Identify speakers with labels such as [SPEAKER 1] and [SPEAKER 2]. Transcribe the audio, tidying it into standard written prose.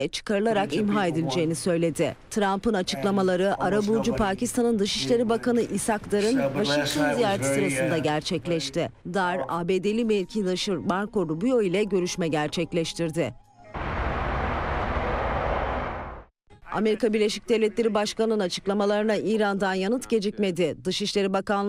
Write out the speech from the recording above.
[SPEAKER 1] çıkarılarak imha edileceğini söyledi. Trump'ın açıklamaları arabulucu Pakistan'ın Dışişleri Bakanı Ishaq Dar'ın Washington ziyareti sırasında gerçekleşti. Dar, ABD'li mevkidaşı Marco Rubio ile görüşme gerçekleştirdi. Amerika Birleşik Devletleri Başkanı'nın açıklamalarına İran'dan yanıt gecikmedi. Dışişleri Bakanlığı